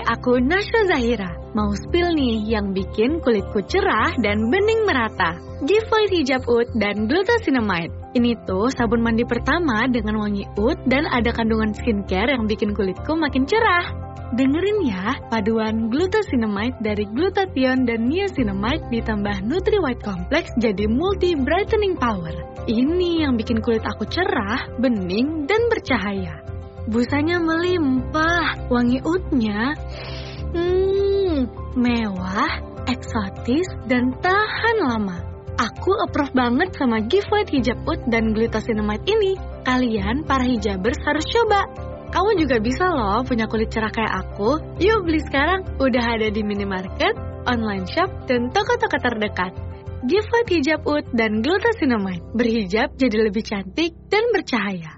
aku Nasya Zahira. Mau spill nih yang bikin kulitku cerah dan bening merata. Giveaway hijab oud dan glucosinamide. Ini tuh sabun mandi pertama dengan wangi oud dan ada kandungan skincare yang bikin kulitku makin cerah. Dengerin ya, paduan glucosinamide dari glutathione dan niacinamide ditambah Nutri White Complex jadi multi brightening power. Ini yang bikin kulit aku cerah, bening, dan bercahaya. Busanya melimpah, wangi oudnya mewah, eksotis, dan tahan lama. Aku approve banget sama giveaway hijab oud dan glucosinamide ini. Kalian para hijabers harus coba. Kamu juga bisa loh punya kulit cerah kayak aku. Yuk beli sekarang, udah ada di minimarket, online shop, dan toko-toko terdekat. Giveaway hijab oud dan glucosinamide. Berhijab jadi lebih cantik dan bercahaya.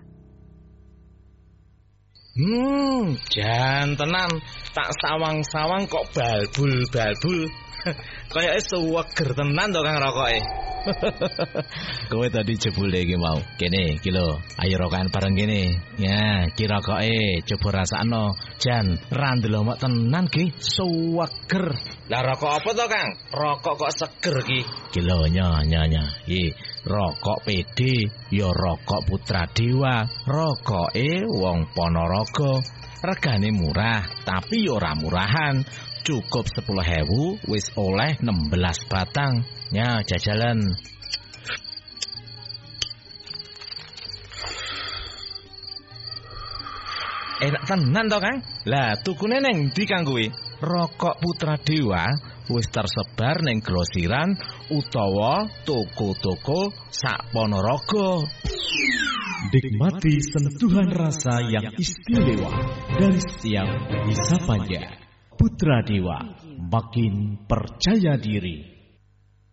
Jan tenan, tak sawang-sawang kok balbul-balbul. Kayaknya sewager tenan to Kang rokoke. Kowe tadi jebule iki mau. Kene iki lho, ayo rokokan bareng kene. Ya, ki rokoke coba rasakno. Jan, ra ndelok tenan ki sewager. Lah rokok apa to Kang? Rokok kok seger ki? Ki lho nya. Rokok PD, ya rokok Putra Dewa. Rokoke wong Ponorogo. Regane murah, tapi ya ora murahan. Cukup 10.000 wis oleh 16 batang. Ya, jajalan. Enak tenan to, Kang? Lah, tukune neng ndi Kang kuwi? Rokok Putra Dewa wis tersebar ning grosiran utawa toko-toko sak Ponorogo. Nikmati sentuhan rasa yang istimewa dari setiap wisapanya. Putra Dewa, makin percaya diri.